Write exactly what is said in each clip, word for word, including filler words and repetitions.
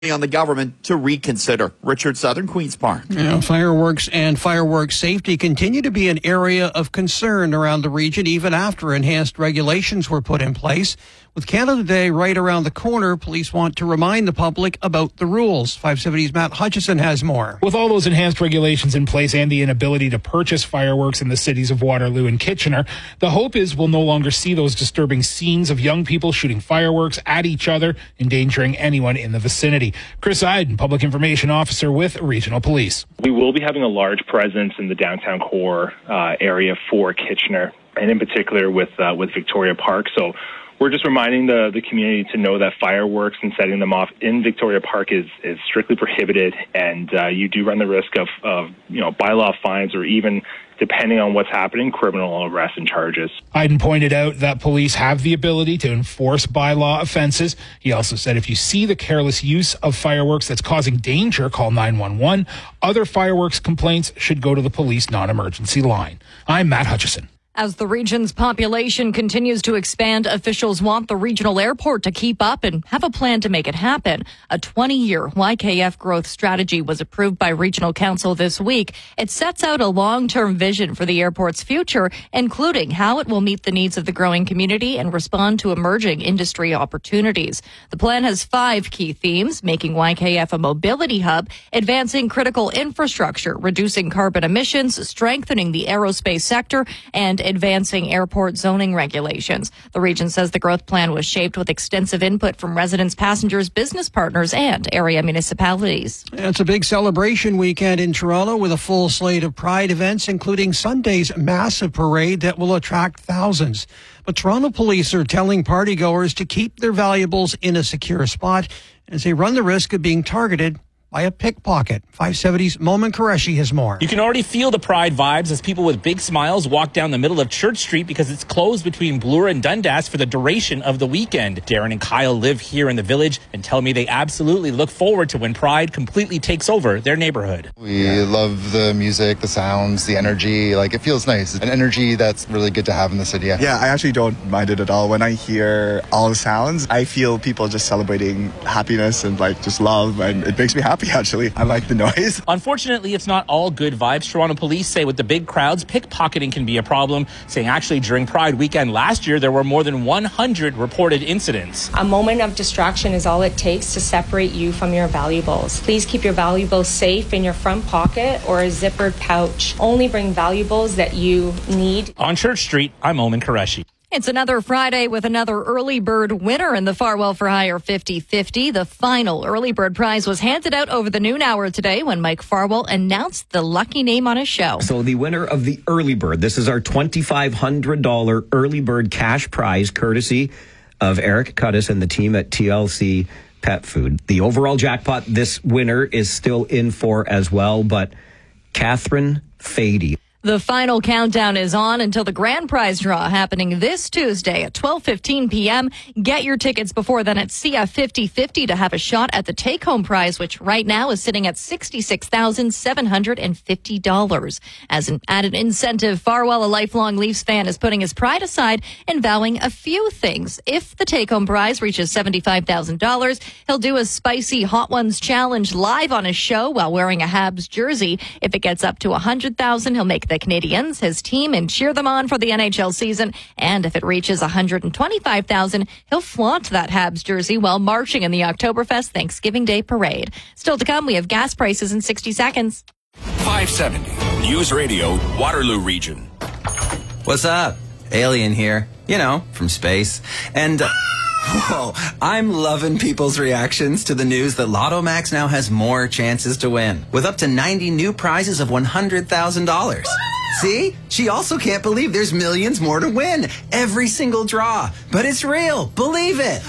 on the government to reconsider. Richard Southern, Queen's Park. Yeah, fireworks and fireworks safety continue to be an area of concern around the region, even after enhanced regulations were put in place. With Canada Day right around the corner, police want to remind the public about the rules. five seventy's Matt Hutchison has more. With all those enhanced regulations in place and the inability to purchase fireworks in the cities of Waterloo and Kitchener, the hope is we'll no longer see those disturbing scenes of young people shooting fireworks at each other, endangering anyone in the vicinity. Chris Iden, Public Information Officer with Regional Police. We will be having a large presence in the downtown core uh, area for Kitchener, and in particular with uh, with Victoria Park. So we're just reminding the, the community to know that fireworks and setting them off in Victoria Park is, is strictly prohibited, and uh, you do run the risk of, of you know bylaw fines or even, depending on what's happening, criminal arrest and charges. Iden pointed out that police have the ability to enforce bylaw offenses. He also said if you see the careless use of fireworks that's causing danger, call nine one one. Other fireworks complaints should go to the police non-emergency line. I'm Matt Hutchison. As the region's population continues to expand, officials want the regional airport to keep up and have a plan to make it happen. A twenty-year Y K F growth strategy was approved by Regional Council this week. It sets out a long-term vision for the airport's future, including how it will meet the needs of the growing community and respond to emerging industry opportunities. The plan has five key themes: making Y K F a mobility hub, advancing critical infrastructure, reducing carbon emissions, strengthening the aerospace sector, and advancing airport zoning regulations. The region says the growth plan was shaped with extensive input from residents, passengers, business partners, and area municipalities. It's a big celebration weekend in Toronto with a full slate of Pride events, including Sunday's massive parade that will attract thousands. But Toronto police are telling partygoers to keep their valuables in a secure spot as they run the risk of being targeted by a pickpocket. five seventy's Momin Qureshi has more. You can already feel the Pride vibes as people with big smiles walk down the middle of Church Street because it's closed between Bloor and Dundas for the duration of the weekend. Darren and Kyle live here in the village and tell me they absolutely look forward to when Pride completely takes over their neighborhood. We love the music, the sounds, the energy. Like, it feels nice. An energy that's really good to have in the city. Yeah, yeah I actually don't mind it at all. When I hear all the sounds, I feel people just celebrating happiness and like just love, and it makes me happy. Actually, I like the noise. Unfortunately, it's not all good vibes. Toronto police say with the big crowds, pickpocketing can be a problem, saying actually during Pride weekend last year, there were more than one hundred reported incidents. A moment of distraction is all it takes to separate you from your valuables. Please keep your valuables safe in your front pocket or a zippered pouch. Only bring valuables that you need. On Church Street, I'm Momin Qureshi. It's another Friday with another early bird winner in the Farwell for Hire fifty fifty. The final early bird prize was handed out over the noon hour today when Mike Farwell announced the lucky name on his show. So the winner of the early bird, this is our twenty-five hundred dollars early bird cash prize, courtesy of Eric Cudis and the team at T L C Pet Food. The overall jackpot, this winner is still in for as well, but Catherine Fady. The final countdown is on until the grand prize draw happening this Tuesday at twelve fifteen p.m. Get your tickets before then at C F fifty fifty to have a shot at the take-home prize, which right now is sitting at sixty-six thousand seven hundred fifty dollars. As an added incentive, Farwell, a lifelong Leafs fan, is putting his pride aside and vowing a few things. If the take-home prize reaches seventy-five thousand dollars, he'll do a spicy Hot Ones challenge live on his show while wearing a Habs jersey. If it gets up to one hundred thousand dollars, he'll make the Canadians his team and cheer them on for the N H L season. And if it reaches one hundred twenty-five thousand dollars, he'll flaunt that Habs jersey while marching in the Oktoberfest Thanksgiving Day parade. Still to come, we have gas prices in sixty seconds. five seventy News Radio, Waterloo Region. What's up? Alien here. You know, from space. And... Uh, Whoa, I'm loving people's reactions to the news that Lotto Max now has more chances to win, with up to ninety new prizes of one hundred thousand dollars. See? She also can't believe there's millions more to win. Every single draw. But it's real. Believe it.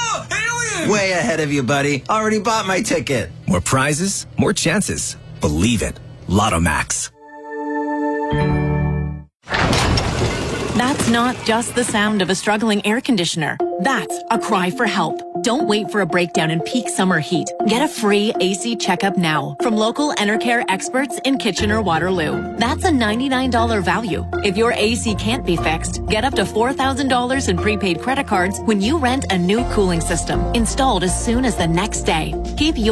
Oh, alien! Way ahead of you, buddy. Already bought my ticket. More prizes, more chances. Believe it. Lotto Max. That's not just the sound of a struggling air conditioner. That's a cry for help. Don't wait for a breakdown in peak summer heat. Get a free A C checkup now from local Enercare experts in Kitchener-Waterloo. That's a ninety-nine dollars value. If your A C can't be fixed, get up to four thousand dollars in prepaid credit cards when you rent a new cooling system installed as soon as the next day. Keep your